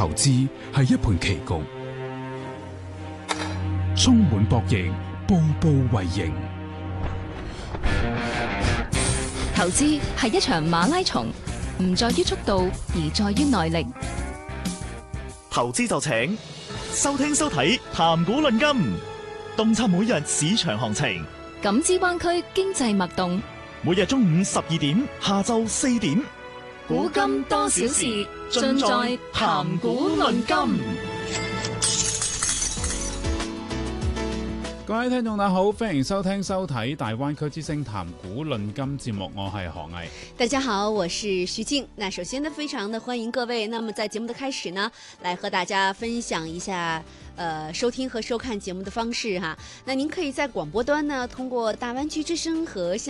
投資係一盤棋局，充滿博弈，步步為營。 投資係一場馬拉松，唔在於速度，而在於耐力。 投資就請收聽收睇談股論金，洞察每日市場行情， 感知灣區經濟脈動。 每日中午12點，下晝4點， 古今多少事，盡在談股論金。 各位聽眾大家好，歡迎收聽收睇大灣區之聲談股論金節目，我係何毅。 大家好，我是徐靜。那首先呢，非常的歡迎各位。那麼在節目的開始呢，來和大家分享一下收聽和收看節目的方式哈。那您可以在廣播端呢，通過大灣區之聲和